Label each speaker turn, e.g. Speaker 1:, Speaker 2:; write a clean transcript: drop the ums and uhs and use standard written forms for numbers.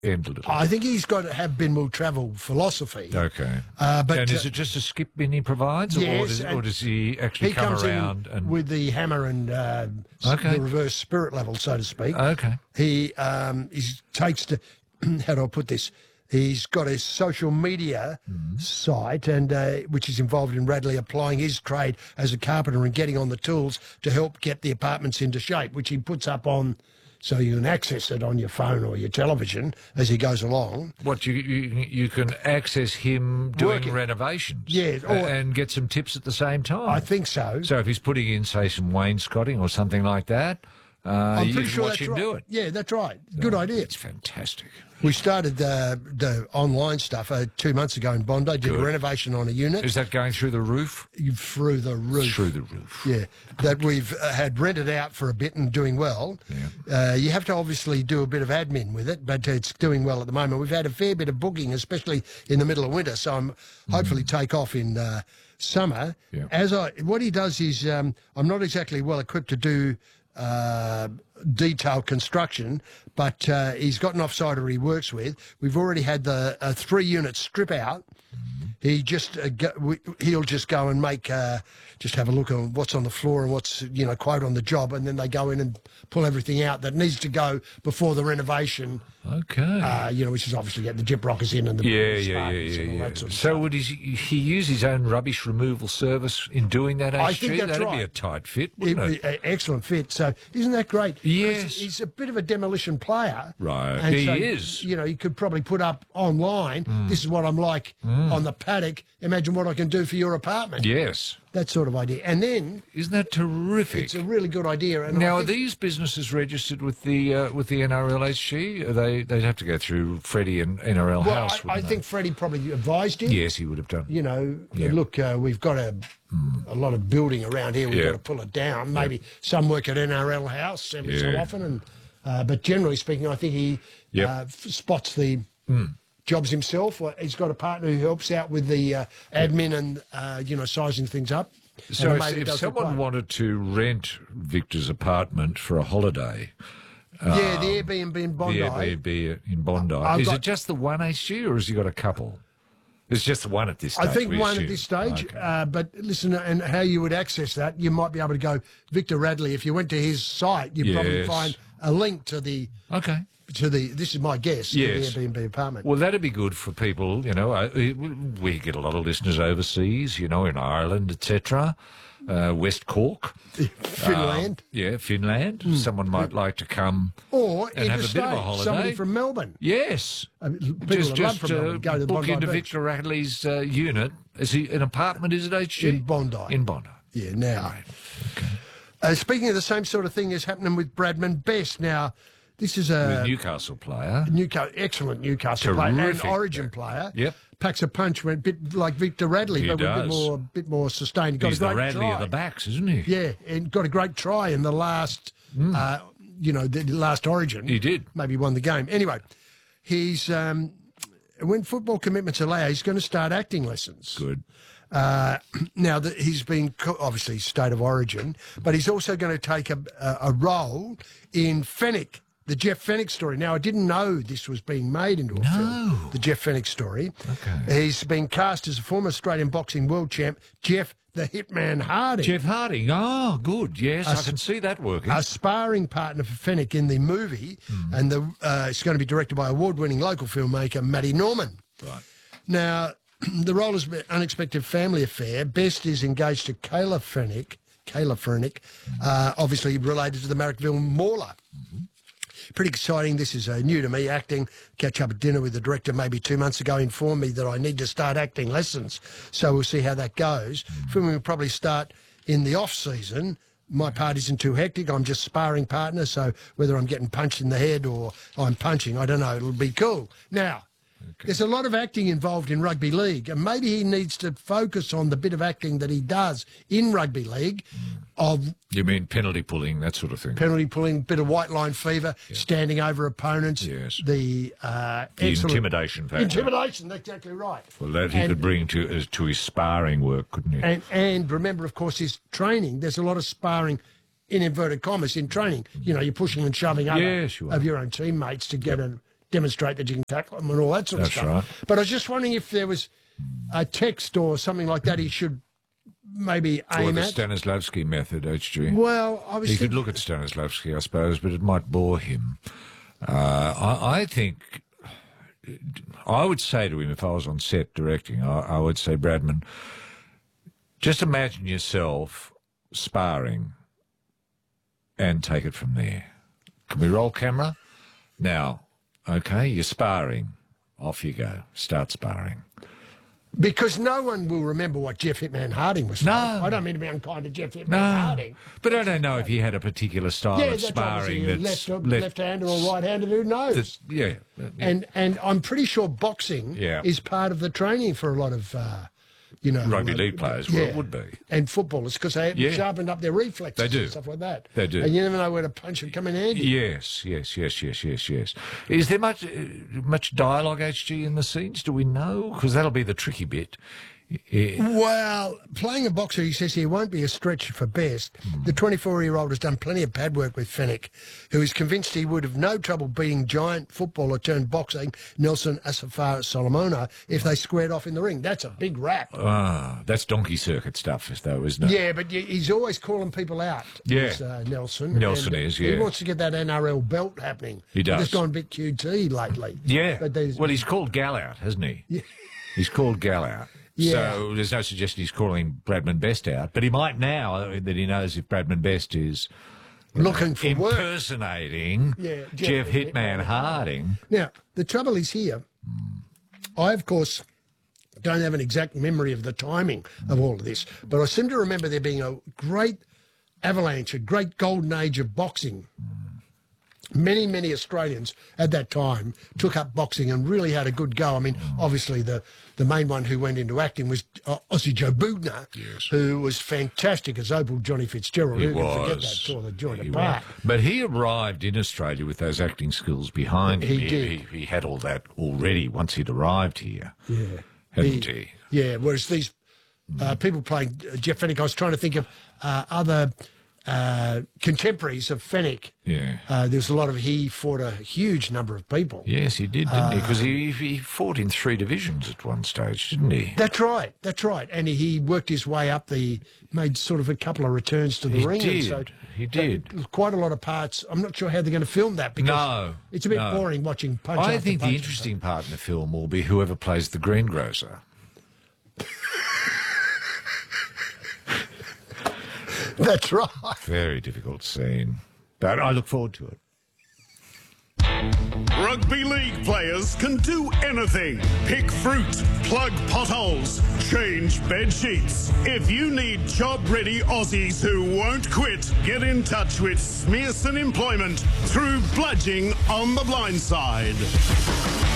Speaker 1: end a little?
Speaker 2: I think he's got to have Ben Will Travel philosophy.
Speaker 1: Okay.
Speaker 2: But
Speaker 1: and is it just a skip bin he provides,
Speaker 2: yes,
Speaker 1: or does he actually come
Speaker 2: comes
Speaker 1: around
Speaker 2: in with the hammer and
Speaker 1: Okay.
Speaker 2: the reverse spirit level, so to speak?
Speaker 1: Okay.
Speaker 2: He takes to how do I put this? He's got a social media site, and which is involved in Radley applying his trade as a carpenter and getting on the tools to help get the apartments into shape, which he puts up on, so you can access it on your phone or your television as he goes along.
Speaker 1: What, you can access him doing
Speaker 2: Working.
Speaker 1: renovations?
Speaker 2: Yeah,
Speaker 1: and get some tips at the same time?
Speaker 2: I think so.
Speaker 1: So if he's putting in, say, some wainscoting or something like that,
Speaker 2: I'm
Speaker 1: you
Speaker 2: pretty
Speaker 1: can
Speaker 2: sure
Speaker 1: watch
Speaker 2: that's
Speaker 1: him
Speaker 2: right.
Speaker 1: do it.
Speaker 2: Yeah, that's right. Good idea.
Speaker 1: It's fantastic.
Speaker 2: We started the online stuff 2 months ago in Bondi, did a
Speaker 1: Good.
Speaker 2: renovation on a unit.
Speaker 1: Is that going through the roof?
Speaker 2: Through the roof.
Speaker 1: Through the roof.
Speaker 2: Yeah, that we've had rented out for a bit and doing well.
Speaker 1: Yeah.
Speaker 2: You have to obviously do a bit of admin with it, but it's doing well at the moment. We've had a fair bit of booking, especially in the middle of winter, so I'm hopefully take off in summer.
Speaker 1: Yeah.
Speaker 2: What he does is, I'm not exactly well equipped to do detailed construction, but he's got an offsider he works with. We've already had the 3-unit strip out. He just he'll just go and make just have a look on what's on the floor and what's quote on the job, and then they go in and pull everything out that needs to go before the renovation.
Speaker 1: Okay.
Speaker 2: Which is obviously get the gyp rockers in and the sparkers and all that sort of
Speaker 1: So
Speaker 2: stuff.
Speaker 1: would he use his own rubbish removal service in doing that?
Speaker 2: I think that's
Speaker 1: That'd
Speaker 2: right.
Speaker 1: be a tight fit, wouldn't it?
Speaker 2: Excellent fit. So isn't that great?
Speaker 1: Yes.
Speaker 2: He's a bit of a demolition player.
Speaker 1: Right.
Speaker 2: And
Speaker 1: He
Speaker 2: so,
Speaker 1: is.
Speaker 2: He could probably put up online, this is what I'm like on the paddock. Imagine what I can do for your apartment.
Speaker 1: Yes.
Speaker 2: That sort of idea. And then
Speaker 1: Isn't that terrific?
Speaker 2: it's a really good idea. And
Speaker 1: Now,
Speaker 2: I
Speaker 1: are
Speaker 2: think,
Speaker 1: these businesses registered with the NRLHG? They'd have to go through Freddie and NRL
Speaker 2: well,
Speaker 1: House.
Speaker 2: I
Speaker 1: wouldn't they?
Speaker 2: think Freddie probably advised him.
Speaker 1: Yes, he would have done.
Speaker 2: Look, we've got a lot of building around here. We've
Speaker 1: Yeah.
Speaker 2: got to pull it down. Maybe some work at NRL House every so
Speaker 1: Yeah.
Speaker 2: often. But generally speaking, I think he spots the jobs himself. Or he's got a partner who helps out with the admin and, sizing things up.
Speaker 1: So
Speaker 2: And maybe
Speaker 1: if
Speaker 2: does
Speaker 1: someone
Speaker 2: require-
Speaker 1: wanted to rent Victor's apartment for a holiday,
Speaker 2: the Airbnb in Bondi.
Speaker 1: the Airbnb in Bondi,
Speaker 2: I've
Speaker 1: is
Speaker 2: got-
Speaker 1: it just the one HG or has he got a couple? It's just the one at this
Speaker 2: I
Speaker 1: stage.
Speaker 2: think
Speaker 1: we
Speaker 2: one
Speaker 1: assume.
Speaker 2: at this stage,
Speaker 1: Okay.
Speaker 2: but listen, and how you would access that, you might be able to go Victor Radley. If you went to his site, you'd probably
Speaker 1: Yes.
Speaker 2: find a link to the
Speaker 1: Okay.
Speaker 2: this is my guess,
Speaker 1: Yes.
Speaker 2: to the Airbnb apartment.
Speaker 1: Well, that'd be good for people, we get a lot of listeners overseas, in Ireland, etc., West Cork.
Speaker 2: Finland.
Speaker 1: Finland. Someone might like to come
Speaker 2: Or
Speaker 1: and have a bit of a
Speaker 2: interstate,
Speaker 1: holiday.
Speaker 2: somebody from Melbourne.
Speaker 1: Yes.
Speaker 2: People
Speaker 1: Just
Speaker 2: that love from Melbourne go to the
Speaker 1: book
Speaker 2: Bondi
Speaker 1: into
Speaker 2: Beach.
Speaker 1: Victor Radley's unit. Is he an apartment, is it HG?
Speaker 2: In Bondi.
Speaker 1: In Bondi.
Speaker 2: Yeah, now.
Speaker 1: Right. Okay.
Speaker 2: Speaking of the same sort of thing is happening with Bradman Best. Now, this is
Speaker 1: The
Speaker 2: a
Speaker 1: Newcastle player.
Speaker 2: excellent Newcastle player and
Speaker 1: Terrific.
Speaker 2: Origin player.
Speaker 1: Yep.
Speaker 2: Packs a punch, went a bit like Victor Radley,
Speaker 1: He
Speaker 2: but with
Speaker 1: does.
Speaker 2: a bit more sustained. Got
Speaker 1: He's
Speaker 2: a
Speaker 1: the
Speaker 2: great
Speaker 1: Radley
Speaker 2: try.
Speaker 1: of the backs, isn't he?
Speaker 2: Yeah, and got a great try in the last, the last Origin.
Speaker 1: He did.
Speaker 2: Maybe won the game. Anyway, he's when football commitments allow, he's going to start acting lessons.
Speaker 1: Good.
Speaker 2: Now that he's been obviously state of origin, but he's also going to take a role in Fenwick, the Jeff Fenwick story. Now I didn't know this was being made into a film, the Jeff Fenwick story.
Speaker 1: Okay.
Speaker 2: He's been cast as a former Australian boxing world champ, Jeff the Hitman Harding.
Speaker 1: Jeff Harding. Oh, good. Yes, I can see that working.
Speaker 2: A sparring partner for Fenwick in the movie, and it's going to be directed by award-winning local filmmaker Matty Norman.
Speaker 1: Right.
Speaker 2: Now, the role is an unexpected family affair. Best is engaged to Kayla Fernick, obviously related to the Marrickville Mauler. Pretty exciting. This is new to me, acting. Catch up at dinner with the director maybe 2 months ago, informed me that I need to start acting lessons. So we'll see how that goes. Filming will probably start in the off-season. My part isn't too hectic. I'm just sparring partner, so whether I'm getting punched in the head or I'm punching, I don't know. It'll be cool. Now, there's a lot of acting involved in rugby league, and maybe he needs to focus on the bit of acting that he does in rugby league of
Speaker 1: You mean penalty pulling, that sort of thing?
Speaker 2: penalty pulling, bit of white line fever, standing over opponents,
Speaker 1: Yes.
Speaker 2: the
Speaker 1: The
Speaker 2: excellent
Speaker 1: intimidation factor.
Speaker 2: intimidation. That's exactly right.
Speaker 1: Well, that he could bring to his sparring work, couldn't he?
Speaker 2: And remember, of course, his training. There's a lot of sparring, in inverted commas, in training. You're pushing and shoving over
Speaker 1: Yes, you are.
Speaker 2: of your own teammates to get demonstrate that you can tackle them and all that sort of
Speaker 1: That's
Speaker 2: stuff.
Speaker 1: right.
Speaker 2: But I was just wondering if there was a text or something like that he should maybe
Speaker 1: Or
Speaker 2: aim
Speaker 1: the
Speaker 2: at.
Speaker 1: Stanislavski method, HG.
Speaker 2: Well, I was
Speaker 1: He could
Speaker 2: thinking,
Speaker 1: look at Stanislavski, I suppose, but it might bore him. I think I would say to him, if I was on set directing, I would say, Bradman, just imagine yourself sparring and take it from there. Can we roll camera? Now, okay, you're sparring. Off you go. Start sparring.
Speaker 2: because no one will remember what Jeff Hitman Harding was
Speaker 1: No.
Speaker 2: like. I don't mean to be unkind to Jeff Hitman
Speaker 1: No,
Speaker 2: Harding.
Speaker 1: but I don't know if he had a particular style
Speaker 2: Yeah,
Speaker 1: of
Speaker 2: that's
Speaker 1: sparring
Speaker 2: obviously
Speaker 1: that's
Speaker 2: left-hander or right-handed, who knows?
Speaker 1: yeah.
Speaker 2: And I'm pretty sure boxing
Speaker 1: Yeah.
Speaker 2: is part of the training for a lot of,
Speaker 1: Rugby league players, well, it would be.
Speaker 2: And footballers, because they
Speaker 1: Yeah.
Speaker 2: sharpened up their reflexes
Speaker 1: They do.
Speaker 2: and stuff like that.
Speaker 1: They do.
Speaker 2: And you never know where to punch and come in handy.
Speaker 1: Yes. Is there much dialogue, HG, in the scenes? Do we know? Because that'll be the tricky bit.
Speaker 2: Well, playing a boxer, he says, here won't be a stretch for Best. The 24-year-old has done plenty of pad work with Fenech, who is convinced he would have no trouble beating giant footballer turned boxing Nelson Asafar Solomona if they squared off in the ring. That's a big rap.
Speaker 1: That's donkey circuit stuff, though, isn't it?
Speaker 2: Yeah, but he's always calling people out.
Speaker 1: Yeah.
Speaker 2: This, Nelson.
Speaker 1: Nelson
Speaker 2: And,
Speaker 1: is,
Speaker 2: He
Speaker 1: yeah.
Speaker 2: wants to get that NRL belt happening.
Speaker 1: He does.
Speaker 2: He's gone a bit QT lately.
Speaker 1: Yeah.
Speaker 2: But there's,
Speaker 1: Well, he's called Gal out, hasn't he?
Speaker 2: Yeah.
Speaker 1: He's called Gal out.
Speaker 2: Yeah.
Speaker 1: So there's no suggestion he's calling Bradman Best out, but he might now that he knows if Bradman Best is
Speaker 2: looking for work.
Speaker 1: impersonating
Speaker 2: Yeah,
Speaker 1: Jeff Hitman Harding.
Speaker 2: Now, the trouble is here, I, of course, don't have an exact memory of the timing of all of this, but I seem to remember there being a great avalanche, a great golden age of boxing. Many, many Australians at that time took up boxing and really had a good go. I mean, obviously the main one who went into acting was Aussie Joe Boogner,
Speaker 1: Yes.
Speaker 2: who was fantastic as Opal Johnny Fitzgerald.
Speaker 1: He
Speaker 2: Who can forget
Speaker 1: was.
Speaker 2: that tore the joint
Speaker 1: He
Speaker 2: apart?
Speaker 1: was. But he arrived in Australia with those acting skills behind him.
Speaker 2: He did.
Speaker 1: He had all that already once he'd arrived here, hadn't he?
Speaker 2: Yeah, whereas these people playing Jeff Fenech, I was trying to think of other contemporaries of Fenech.
Speaker 1: Yeah.
Speaker 2: There's a lot of, he fought a huge number of people.
Speaker 1: Yes, he did, didn't he? Because he fought in 3 divisions at one stage, didn't he?
Speaker 2: That's right. And he worked his way up made sort of a couple of returns to the ring.
Speaker 1: Did.
Speaker 2: And so
Speaker 1: He did.
Speaker 2: quite a lot of parts. I'm not sure how they're going to film that because
Speaker 1: No,
Speaker 2: it's a bit
Speaker 1: no.
Speaker 2: boring watching punch
Speaker 1: I
Speaker 2: after
Speaker 1: think the
Speaker 2: punch.
Speaker 1: interesting part in the film will be whoever plays the greengrocer.
Speaker 2: That's right.
Speaker 1: Very difficult scene. But I look forward to it.
Speaker 3: Rugby league players can do anything. Pick fruit, plug potholes, change bed sheets. If you need job-ready Aussies who won't quit, get in touch with Smearson Employment through Bludging on the Blind Side.